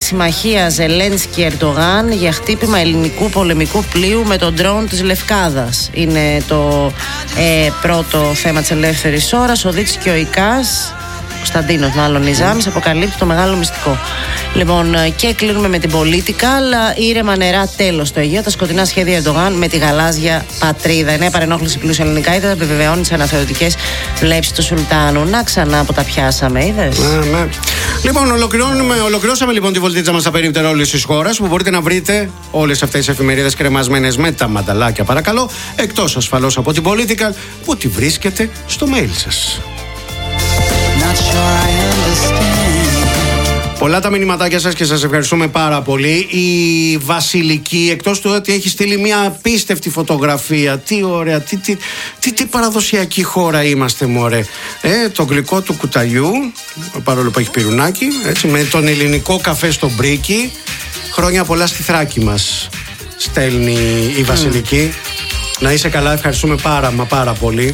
συμμαχία Ζελένσκι-Ερντογάν για χτύπημα ελληνικού πολεμικού πλοίου με τον ντρόουν της Λευκάδας. Είναι το πρώτο θέμα της ελεύθερης ώρας. Ο Δίτς και ο Ικάς, Κωνσταντίνος μάλλον Νιζάμης, αποκαλύπτει το μεγάλο μυστικό. Λοιπόν, και κλείνουμε με την πολίτικα, αλλά ήρεμα νερά τέλος στο Αιγαίο. Τα σκοτεινά σχέδια Ερντογάν με τη γαλάζια πατρίδα. Η νέα παρενόχληση πλούσια ελληνικά είδα, επιβεβαιώνει τις αναθεωρητικές βλέψεις του Σουλτάνου. Να ξανά που τα πιάσαμε, είδες. Ναι. Λοιπόν, ολοκληρώσαμε λοιπόν τη βολτίτσα μας στα περίπτερα όλης της χώρας, που μπορείτε να βρείτε όλες αυτές τις εφημερίδες κρεμασμένες με τα μανταλάκια, παρακαλώ, εκτός ασφαλώς από την πολίτικα, που τη βρίσκετε στο mail σας. Πολλά τα μηνυματάκια σας και σας ευχαριστούμε πάρα πολύ. Η Βασιλική, εκτός του ότι έχει στείλει μια απίστευτη φωτογραφία, τι ωραία, τι παραδοσιακή χώρα είμαστε, μωρέ. Το γλυκό του κουταλιού, παρόλο που έχει πυρουνάκι, έτσι, με τον ελληνικό καφέ στο μπρίκι. Χρόνια πολλά στη Θράκη μας, στέλνει η Βασιλική. Να είσαι καλά, ευχαριστούμε πάρα πολύ.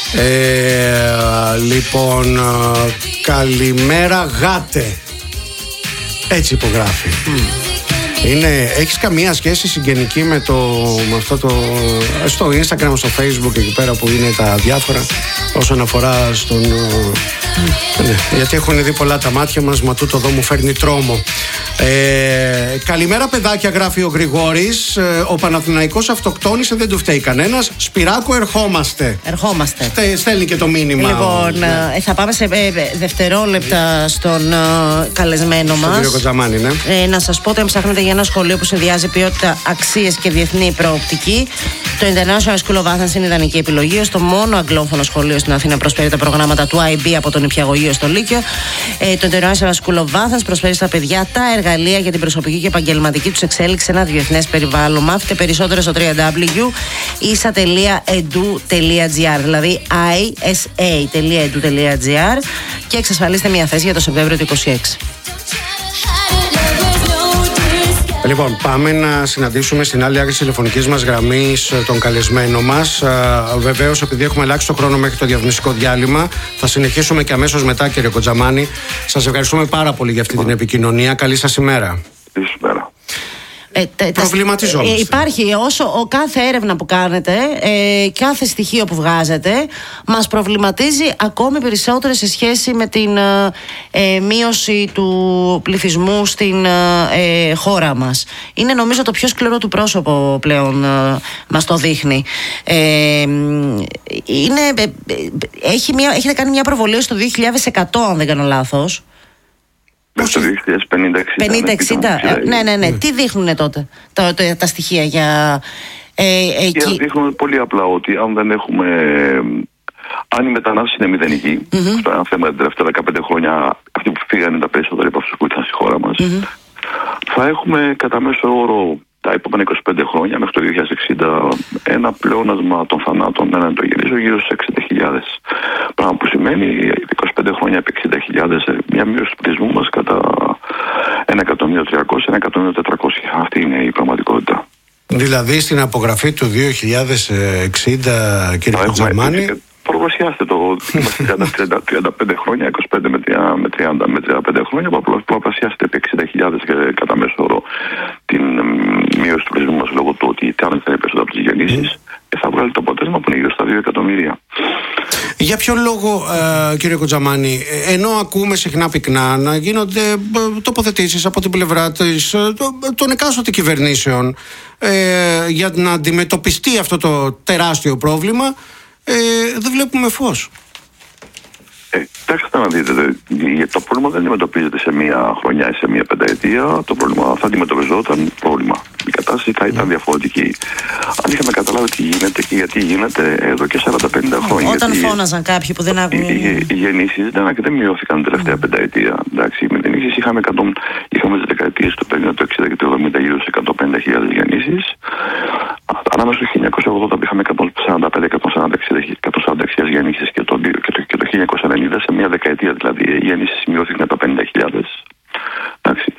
Λοιπόν, καλημέρα γάτε. Έτσι υπογράφει. Έχεις καμία σχέση συγγενική με αυτό το στο Instagram, στο Facebook, εκεί πέρα που είναι τα διάφορα όσον αφορά στον... Ναι, γιατί έχουν δει πολλά τα μάτια μας, μα τούτο εδώ μου φέρνει τρόμο. Καλημέρα παιδάκια, γράφει ο Γρηγόρης. Ο Παναθηναϊκός αυτοκτόνησε, δεν του φταίει κανένας. Σπυράκο, ερχόμαστε. Στέλνει και το μήνυμα. Λοιπόν, θα πάμε σε δευτερόλεπτα στον καλεσμένο μας, τον κύριο Κοτζαμάνη, ναι. Να σας πω ότι ψάχνετε για ένα σχολείο που συνδυάζει ποιότητα, αξίες και διεθνή προοπτική. Το International School of Athens είναι ιδανική επιλογή. Στο μόνο αγγλόφωνο σχολείο στην Αθήνα προσφέρει τα προγράμματα του IB από τον Νηπιαγωγείο στο Λύκειο. Το International School of Athens προσφέρει στα παιδιά τα εργαλεία για την προσωπική και επαγγελματική τους εξέλιξη σε ένα διεθνές περιβάλλον. Μάθετε περισσότερο στο www.isa.edu.gr, δηλαδή isa.edu.gr, και εξασφαλίστε μια θέση για το Σεπτέμβριο του 2026. Λοιπόν, πάμε να συναντήσουμε στην άλλη άκρη της τηλεφωνικής μας γραμμής τον καλεσμένο μας. Βεβαίως, επειδή έχουμε αλλάξει το χρόνο μέχρι το διαφημιστικό διάλειμμα, θα συνεχίσουμε και αμέσως μετά, κύριε Κοτζαμάνη. Σας ευχαριστούμε πάρα πολύ για αυτή την επικοινωνία. Καλή σας ημέρα. Καλησπέρα. Προβληματιζόμαστε. Υπάρχει κάθε έρευνα που κάνετε, κάθε στοιχείο που βγάζετε μας προβληματίζει ακόμη περισσότερο σε σχέση με την μείωση του πληθυσμού στην χώρα μας. Είναι νομίζω το πιο σκληρό του πρόσωπο πλέον, μας το δείχνει. Έχετε κάνει μια προβολή στο 2100, αν δεν κάνω λάθος. Μέχρι το 2050-60. Ναι. Τι δείχνουνε τότε τα στοιχεία για εκεί? Δείχνουν πολύ απλά ότι αν δεν έχουμε... Αν η μετανάστευση είναι μηδενική, αυτό είναι ένα θέμα τα τελευταία 15 χρόνια, αυτοί που φύγανε είναι τα περισσότεροι από αυτούς που ήρθαν στη χώρα μας, θα έχουμε κατά μέσο όρο τα επόμενα 25 χρόνια, μέχρι το 2060, ένα πλεόνασμα των θανάτων έναν το γυρίζω γύρω στους 60.000. Πράγμα που σημαίνει 25 χρόνια επί 60.000, μια μείωση του πληθυσμού μας κατά 1.300.000, 1.400.000. Αυτή είναι η πραγματικότητα. Δηλαδή στην απογραφή του 2060, κύριε Κοτζαμάνη. Προγνωσιάστε το. Είμαστε 35 χρόνια, 25 με 35 χρόνια. Προγνωσιάστε επί 60.000 κατά μέσο όρο την μείωση του πληθυσμού μας λόγω του ότι θα είναι περισσότερο από τις γεννήσεις. Θα βγάλει το αποτέλεσμα που είναι γύρω στα 2 εκατομμύρια. Για ποιο λόγο, κύριε Κοτζαμάνη, ενώ ακούμε συχνά πυκνά να γίνονται τοποθετήσεις από την πλευρά των εκάστοτε κυβερνήσεων για να αντιμετωπιστεί αυτό το τεράστιο πρόβλημα, δεν βλέπουμε φως? Κοιτάξτε να δείτε, το πρόβλημα δεν αντιμετωπίζεται σε μία χρονιά ή σε μία πενταετία. Το πρόβλημα θα αντιμετωπιζόταν η κατάσταση θα ήταν διαφορετική. Αν είχαμε καταλάβει τι γίνεται και γιατί γίνεται εδώ και 40-50 χρόνια. Όταν φώναζαν κάποιοι που δεν άκουγαν. Οι γεννήσεις δεν μειώθηκαν την τελευταία πενταετία. Εντάξει, με τις γεννήσεις είχαμε τις δεκαετίες του 50, του 60 και του 70 γύρω σε 150.000 γεννήσεις. Ανάμεσα στο 1980 που είχαμε 145-146.000 γεννήσεις και το 1990, σε μια δεκαετία δηλαδή, οι γεννήσεις μειώθηκαν τα 50.000. Εντάξει.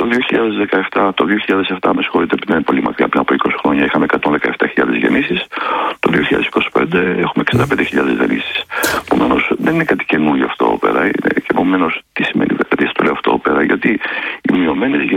Το 2007, με συγχωρείτε, πριν είναι πολύ μακριά, πριν από 20 χρόνια, είχαμε 117.000 γεννήσεις. Το 2025 έχουμε 65.000 γεννήσεις. Επομένως, δεν είναι κάτι καινούργιο αυτό πέρα. Και επομένως, τι σημαίνει, γιατί το λέω αυτό πέρα, γιατί οι μειωμένες